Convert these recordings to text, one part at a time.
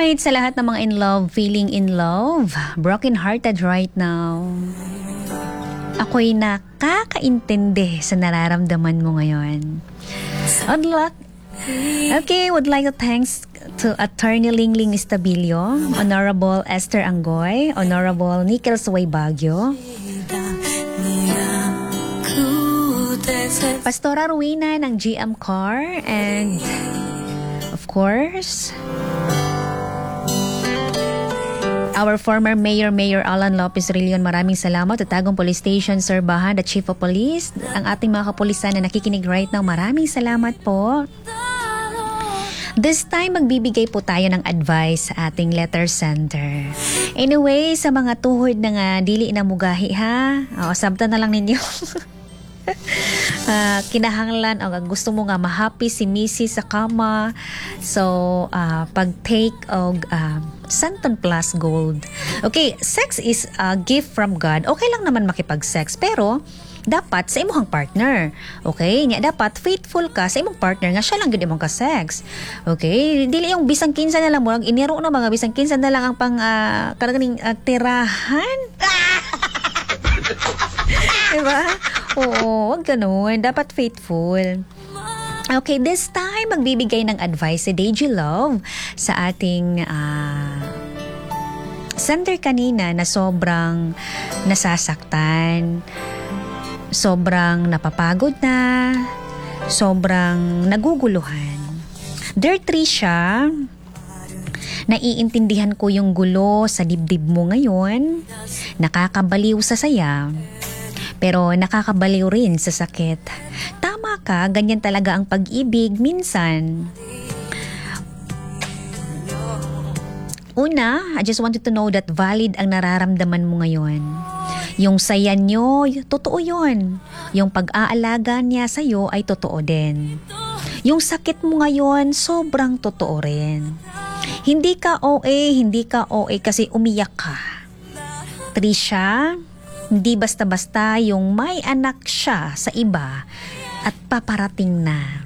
Alright, sa lahat ng mga in love, feeling in love, broken-hearted right now, ako'y nakakaintindi sa nararamdaman mo ngayon. Good luck. Okay, would like to thanks to Attorney Lingling Estabilio, Honorable Esther Angoy, Honorable Nickel Suway Baguio, Pastora Ruina ng GM Car, and of course, our former Mayor Alan Lopez Rillion. Maraming salamat. At Tagum Police Station, Sir Bahan, the Chief of Police, ang ating mga kapulisan na nakikinig right now. Maraming salamat po. This time, magbibigay po tayo ng advice sa ating letter sender. Anyway, sa mga tuhod na nga dili na mugahi ha, sabta na lang ninyo. Kinahanglan o gusto mo nga ma-happy si Mrs. sa kama, so pag-take og Santon Plus Gold. Okay, sex is a gift from God. Okay lang naman makipag-sex, pero dapat sa imong partner. Okay, nya dapat faithful ka sa imong partner nga siya lang gid imong ka-sex. Okay, dili yung bisang kinsa na lang mo iniro na mga bisang kinsa na lang ang pang kanang tirahan. Diba? Oo, wag ganun. Dapat faithful. Okay, this time, magbibigay ng advice si Deji Love sa ating sender kanina na sobrang nasasaktan, sobrang napapagod na, sobrang naguguluhan. Dear Trisha, naiintindihan ko yung gulo sa dibdib mo ngayon. Nakakabaliw sa saya, pero nakakabaliw rin sa sakit. Tama ka, ganyan talaga ang pag-ibig minsan. Una, I just wanted to know that valid ang nararamdaman mo ngayon. Yung saya nyo, totoo yun. Yung pag-aalaga niya sa'yo ay totoo din. Yung sakit mo ngayon, sobrang totoo rin. Hindi ka OA kasi umiyak ka. Trisha, hindi basta-basta yung may anak siya sa iba at paparating na.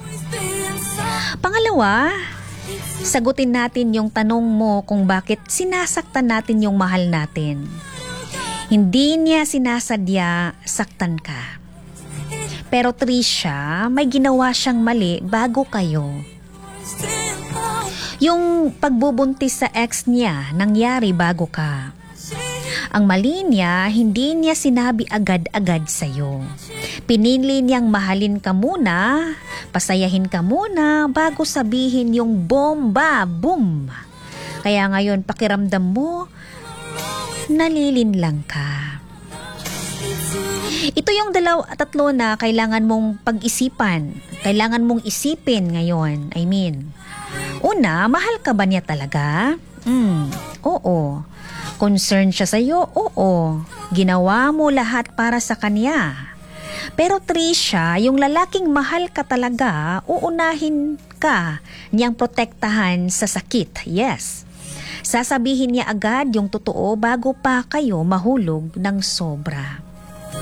Pangalawa, sagutin natin yung tanong mo kung bakit sinasaktan natin yung mahal natin. Hindi niya sinasadya saktan ka. Pero Trisha, may ginawa siyang mali bago kayo. Yung pagbubuntis sa ex niya nangyari bago ka. Ang mali niya, hindi niya sinabi agad-agad sa'yo. Pinili niyang mahalin ka muna, pasayahin ka muna, bago sabihin yung bomba, boom. Kaya ngayon, pakiramdam mo, nalilinlang ka. Ito yung tatlo na kailangan mong pag-isipan. Kailangan mong isipin ngayon. I mean, una, mahal ka ba niya talaga? Oo. Concern siya sa'yo? Oo. Ginawa mo lahat para sa kanya. Pero Trisha, yung lalaking mahal ka talaga, uunahin ka niyang protektahan sa sakit. Yes. Sasabihin niya agad yung totoo bago pa kayo mahulog ng sobra.